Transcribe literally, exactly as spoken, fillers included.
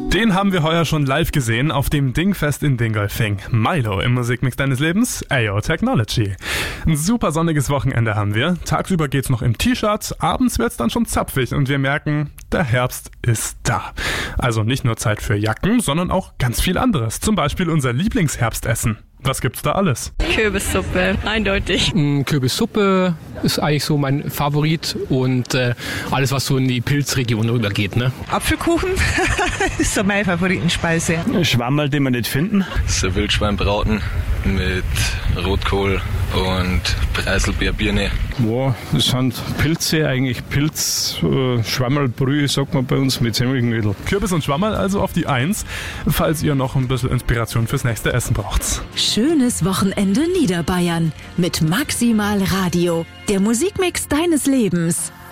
Den haben wir heuer schon live gesehen auf dem Dingfest in Dingolfing. Milo im Musikmix deines Lebens, Ayo Technology. Ein super sonniges Wochenende haben wir. Tagsüber geht's noch im T-Shirt, abends wird's dann schon zapfig und wir merken, der Herbst ist da. Also nicht nur Zeit für Jacken, sondern auch ganz viel anderes. Zum Beispiel unser Lieblingsherbstessen. Was gibt's da alles? Kürbissuppe, eindeutig. Kürbissuppe ist eigentlich so mein Favorit und äh, alles, was so in die Pilzregion rübergeht. Ne? Apfelkuchen ist so meine Favoritenspeise. Schwammerl, den wir nicht finden. So Wildschweinbraten mit Rotkohl und Preiselbeerbirne. Boah, das sind Pilze, eigentlich Pilz, äh, Schwammerlbrühe, sagt man bei uns, mit Semmelknödel. Kürbis und Schwammerl also auf die Eins, falls ihr noch ein bisschen Inspiration fürs nächste Essen braucht. Schönes Wochenende Niederbayern mit Maximal Radio, der Musikmix deines Lebens.